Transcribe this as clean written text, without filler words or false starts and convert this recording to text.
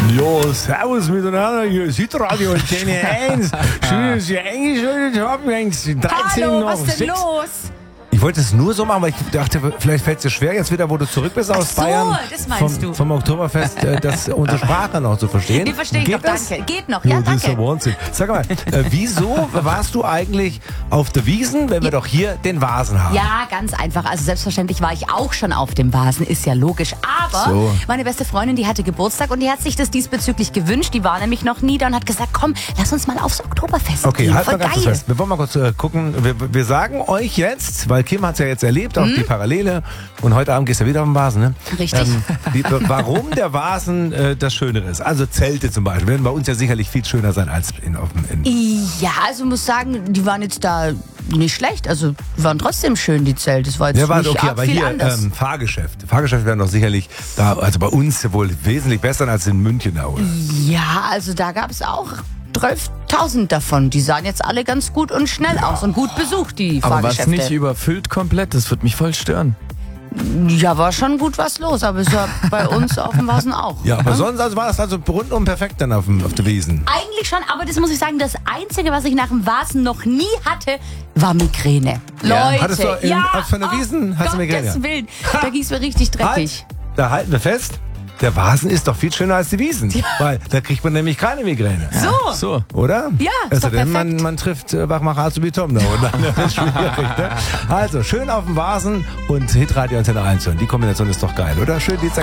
Ja, servus miteinander, hier ist Hitradio Antenne 1. Schön, dass ihr eingeschaltet habt. 13 Hallo, nach was ist denn 6. los? Ich wollte es nur so machen, weil ich dachte, vielleicht fällt es dir schwer, jetzt wieder, wo du zurück bist aus so, Bayern. das meinst du. Vom Oktoberfest, unsere Sprache noch zu verstehen. Die verstehe ich Geht noch, das? danke. Geht noch, ja, Das ist ja danke. Wahnsinn. Sag mal, wieso warst du eigentlich auf der Wiesn, wenn wir doch hier den Vasen haben? Ja, ganz einfach. Also selbstverständlich war ich auch schon auf dem Vasen, ist ja logisch. Aber So. meine beste Freundin, die hatte Geburtstag und die hat sich das diesbezüglich gewünscht. Die war nämlich noch nie da und hat gesagt, komm, lass uns mal aufs Oktoberfest Okay, gehen. halt mal Voll ganz kurz geil. fest. Wir wollen mal kurz gucken. Wir sagen euch jetzt, weil Kim hat es ja jetzt erlebt, auch die Parallele. Und heute Abend gehst du ja wieder auf den Vasen, ne? Richtig. Warum der Vasen das Schönere ist. Also Zelte zum Beispiel werden bei uns ja sicherlich viel schöner sein als in Ja, also muss sagen, die waren jetzt da nicht schlecht. Also die waren trotzdem schön, die Zelte. Das war jetzt Ja, warte, nicht okay, arg aber viel hier anders. Fahrgeschäft. Fahrgeschäft werden doch sicherlich da, also bei uns wohl wesentlich besser als in München, oder? Ja, also da gab es auch 12.000 davon. Die sahen jetzt alle ganz gut und schnell aus und gut besucht, die Aber was Fahrgeschäfte. nicht überfüllt komplett, das wird mich voll stören. Ja, war schon gut was los, aber ist ja bei uns auf dem Vasen auch. Ja, aber sonst war das also rundum perfekt dann auf der Wiesn. Eigentlich schon, aber das muss ich sagen, das Einzige, was ich nach dem Vasen noch nie hatte, war Migräne. Ja. Leute, Hattest du auf von der Wiesn hast du Migräne? Gottes Willen, da ging es mir richtig dreckig. Halt, da halten wir fest, der Vasen ist doch viel schöner als die Wiesn. Weil da kriegt man nämlich keine Migräne. So. Oder? Ja, ist doch denn perfekt. man trifft Wachmacher Azubi Tom da unten. Das ist schwierig, ne? Also, schön auf dem Vasen und Hitradio Antenne 1 hören. Die Kombination ist doch geil, oder? Schön Dienstag.